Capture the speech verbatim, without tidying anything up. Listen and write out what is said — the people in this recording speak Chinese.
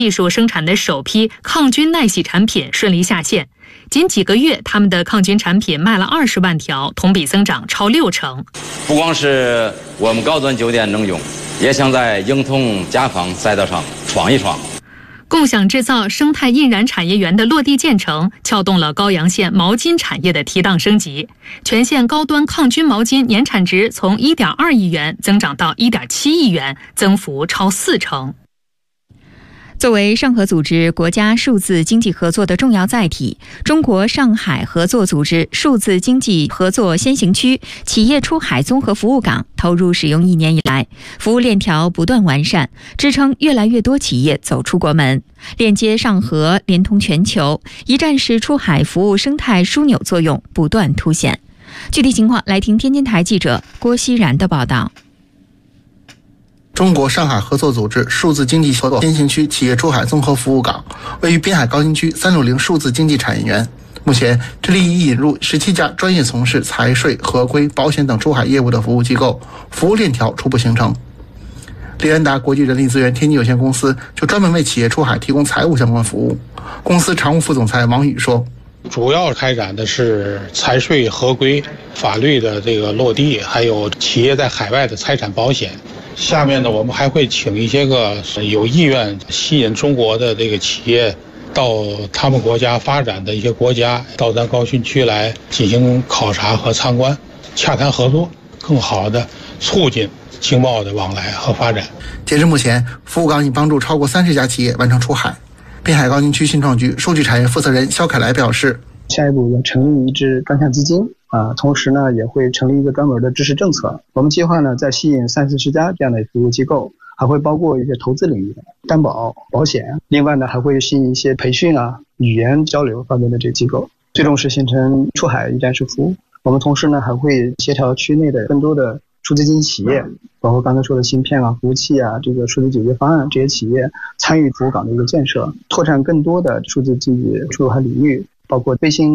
技术生产的首批抗菌耐洗产品顺利下线。仅几个月，他们的抗菌产品卖了二十万条，同比增长超六成。 不光是我们高端酒店能用，也想在婴童家纺赛道上闯一闯。 共享制造生态印染产业园的落地建成，撬动了高阳县毛巾产业的提档升级。全县高端抗菌毛巾年产值从 一点二亿元增长到 一点七亿元，增幅超四成。 作为上合组织国家数字经济合作的重要载体，中国上海合作组织数字经济合作先行区企业出海综合服务港投入使用一年以来，服务链条不断完善，支撑越来越多企业走出国门，链接上合，连通全球，一站式出海服务生态枢纽作用不断凸显。具体情况来听天津台记者郭熙然的报道。 中国上海合作组织数字经济合作先行区企业出海综合服务港位于滨海高新区三六零数字经济产业园。目前，这里已引入十七家专业从事财税、合规、保险等出海业务的服务机构，服务链条初步形成。利安达国际人力资源天津有限公司就专门为企业出海提供财务相关服务。公司常务副总裁王宇说：“ 主要开展的是财税合规、法律的这个落地，还有企业在海外的财产保险。下面呢，我们还会请一些个有意愿吸引中国的这个企业到他们国家发展的一些国家，到咱高新区来进行考察和参观，洽谈合作，更好的促进经贸的往来和发展。” 截至目前，服务港已帮助超过三十家企业完成出海。滨海高新区新创局数据产业负责人肖凯来表示：“ 下一步要成立一支专项基金。啊，同时呢，也会成立一个专门的支持政策。我们计划呢，再吸引三四十家这样的服务机构，还会包括一些投资领域的担保、保险。另外呢，还会吸引一些培训啊、语言交流方面的这个机构，最终是形成出海一站式服务。我们同时呢，还会协调区内的更多的数字经济企业，包括刚才说的芯片啊、服务器啊、这个数字解决方案这些企业参与服务港的一个建设，拓展更多的数字经济出海领域，包括微信。